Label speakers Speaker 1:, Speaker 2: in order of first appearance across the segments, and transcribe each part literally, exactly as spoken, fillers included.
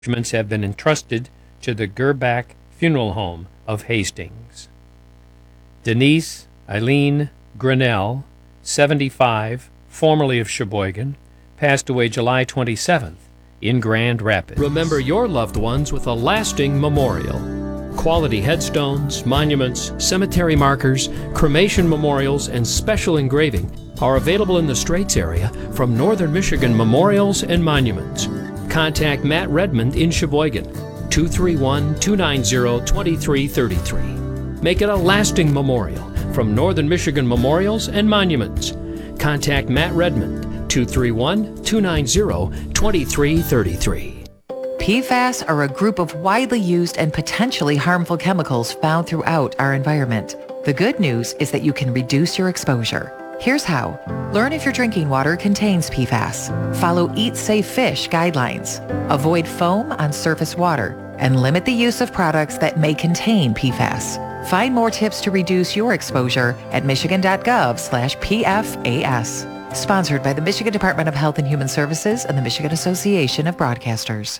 Speaker 1: Arrangements have been entrusted to the Gerbach Funeral Home of Hastings. Denise Eileen Grinnell, seventy-five, formerly of Sheboygan, passed away July twenty-seventh in Grand Rapids. Remember your loved ones with a lasting memorial. Quality headstones, monuments, cemetery markers, cremation memorials, and special engraving are available in the Straits area from Northern Michigan Memorials and Monuments. Contact Matt Redmond in Sheboygan, two three one, two nine zero, two three three three. Make it a lasting memorial from Northern Michigan Memorials and Monuments. Contact Matt Redmond, two three one, two nine zero, two three three three.
Speaker 2: P FAS are a group of widely used and potentially harmful chemicals found throughout our environment. The good news is that you can reduce your exposure. Here's how. Learn if your drinking water contains P FAS. Follow Eat Safe Fish guidelines. Avoid foam on surface water and limit the use of products that may contain P FAS. Find more tips to reduce your exposure at michigan.gov slash PFAS. Sponsored by the Michigan Department of Health and Human Services and the Michigan Association of Broadcasters.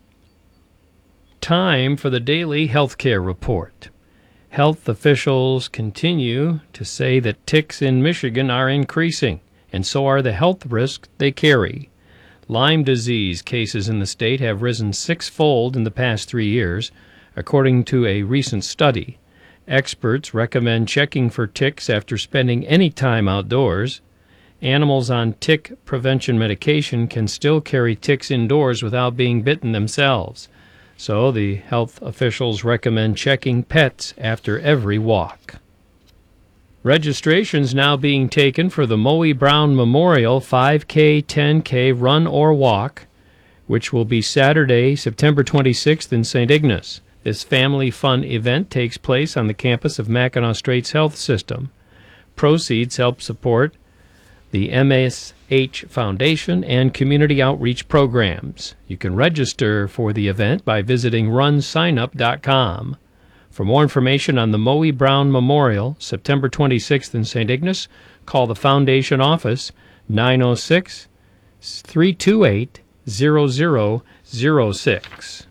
Speaker 1: Time for the daily healthcare report. Health officials continue to say that ticks in Michigan are increasing, and so are the health risks they carry. Lyme disease cases in the state have risen sixfold in the past three years, according to a recent study. Experts recommend checking for ticks after spending any time outdoors. Animals on tick prevention medication can still carry ticks indoors without being bitten themselves. So the health officials recommend checking pets after every walk. Registrations now being taken for the Moe Brown Memorial five K, ten K Run or Walk, which will be Saturday, September twenty-sixth in Saint Ignace. This family fun event takes place on the campus of Mackinac Straits Health System. Proceeds help support the M S H Foundation and community outreach programs. You can register for the event by visiting run sign up dot com. For more information on the Moe Brown Memorial, September twenty-sixth in Saint Ignace, call the Foundation office nine oh six, three two eight, zero zero zero six.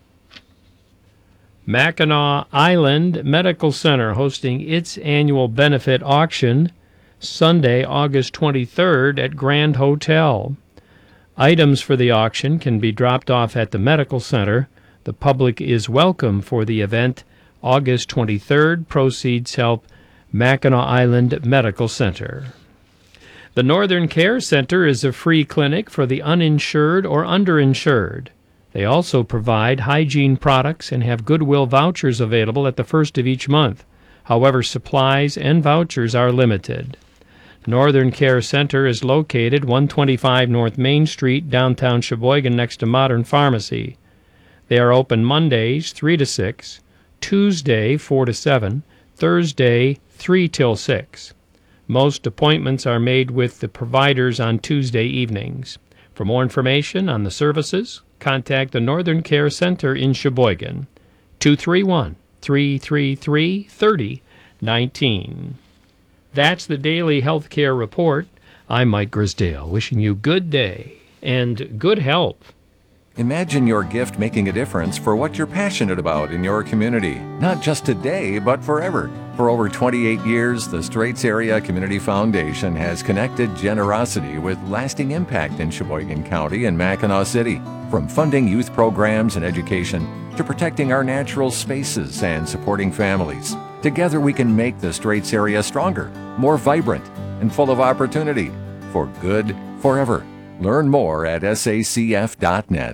Speaker 1: Mackinac Island Medical Center hosting its annual benefit auction Sunday, August twenty-third at Grand Hotel. Items for the auction can be dropped off at the medical center. The public is welcome for the event August twenty-third. Proceeds help Mackinac Island Medical Center. The Northern Care Center is a free clinic for the uninsured or underinsured. They also provide hygiene products and have Goodwill vouchers available at the first of each month. However, supplies and vouchers are limited. Northern Care Center is located one twenty-five North Main Street, downtown Sheboygan, next to Modern Pharmacy. They are open Mondays, three to six, Tuesday, four to seven, Thursday, three till six. Most appointments are made with the providers on Tuesday evenings. For more information on the services, contact the Northern Care Center in Sheboygan, two three one, three three three, three oh one nine. That's the Daily Healthcare Report. I'm Mike Grisdale, wishing you good day and good health.
Speaker 3: Imagine your gift making a difference for what you're passionate about in your community, not just today, but forever. For over twenty-eight years, the Straits Area Community Foundation has connected generosity with lasting impact in Sheboygan County and Mackinac City. From funding youth programs and education to protecting our natural spaces and supporting families. Together we can make the Straits area stronger, more vibrant, and full of opportunity for good forever. Learn more at S A C F dot net.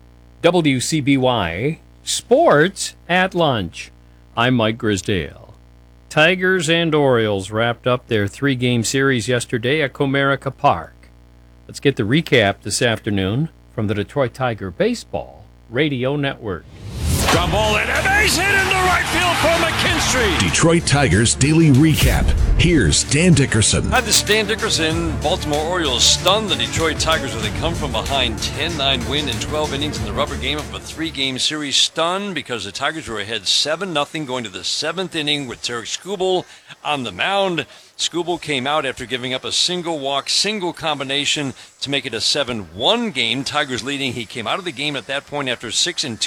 Speaker 1: W C B Y Sports at Lunch. I'm Mike Grisdale. Tigers and Orioles wrapped up their three-game series yesterday at Comerica Park. Let's get the recap this afternoon from the Detroit Tiger Baseball Radio Network.
Speaker 4: Ground ball and a base hit into right field for McKinstry.
Speaker 5: Detroit Tigers Daily Recap. Here's Dan Dickerson.
Speaker 4: Hi, this is Dan Dickerson. Baltimore Orioles stunned the Detroit Tigers with a come from behind ten nine win in twelve innings in the rubber game of a three-game series. Stunned because the Tigers were ahead seven nothing going to the seventh inning with Tarik Skubal on the mound. Skubal came out after giving up a single walk, single combination to make it a seven one game. Tigers leading. He came out of the game at that point after six and two.